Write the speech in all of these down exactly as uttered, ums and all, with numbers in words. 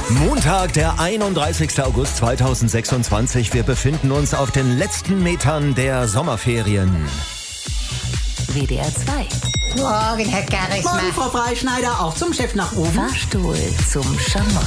Montag, der einunddreißigster August zweitausendsechsundzwanzig. Wir befinden uns auf den letzten Metern der Sommerferien. W D R zwei. Morgen, Herr Garrismann. Morgen, Frau Freischneider, auch zum Chef nach oben. Fahrstuhl zum Schamott.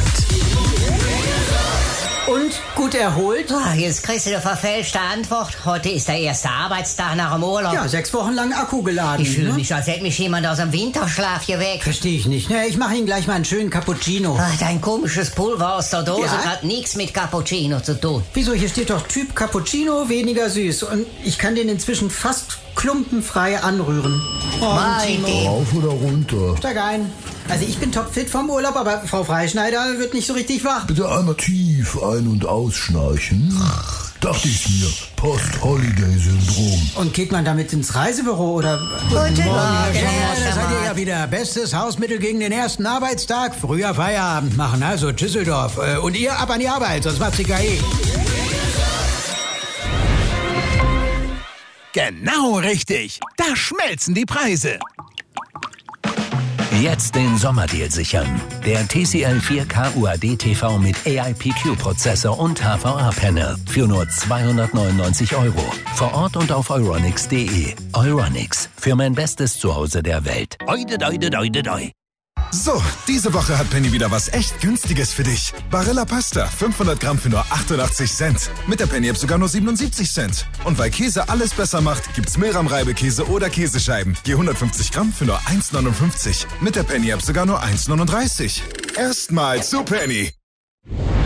Und gut erholt? Oh, jetzt kriegst du eine verfälschte Antwort. Heute ist der erste Arbeitstag nach dem Urlaub. Ja, sechs Wochen lang Akku geladen. Ich fühle ne? mich, als hätte mich jemand aus dem Winterschlaf geweckt. Verstehe ich nicht. Ne? Ich mache Ihnen gleich mal einen schönen Cappuccino. Ach, dein komisches Pulver aus der Dose Ja? hat nichts mit Cappuccino zu tun. Wieso? Hier steht doch Typ Cappuccino, weniger süß. Und ich kann den inzwischen fast klumpenfrei anrühren. Oh, Mein Gott. Rauf oder runter? Steig ein. Also ich bin topfit vom Urlaub, aber Frau Freischneider wird nicht so richtig wach. Bitte einmal tief ein- und ausschnarchen. Dachte ich mir. Post-Holiday-Syndrom. Und geht man damit ins Reisebüro oder... Guten Morgen, Ja, Herr da seid ihr ja Schamott. wieder. Bestes Hausmittel gegen den ersten Arbeitstag. Früher Feierabend machen, also Düsseldorf. Äh, Und ihr ab an die Arbeit, sonst macht's die K I. Genau richtig. Da schmelzen die Preise. Jetzt den Sommerdeal sichern. Der T C L vier K U A D T V mit A I P Q-Prozessor und H V A-Panel für nur zweihundertneunundneunzig Euro. Vor Ort und auf euronics punkt de. Euronics, für mein bestes Zuhause der Welt. Oide, oide, oide, oide. So, diese Woche hat Penny wieder was echt Günstiges für dich. Barilla Pasta, fünfhundert Gramm für nur achtundachtzig Cent. Mit der Penny-App sogar nur siebenundsiebzig Cent. Und weil Käse alles besser macht, gibt's Milram-Reibekäse oder Käsescheiben. Je hundertfünfzig Gramm für nur eins neunundfünfzig. Mit der Penny-App sogar nur eins neununddreißig. Erstmal zu Penny.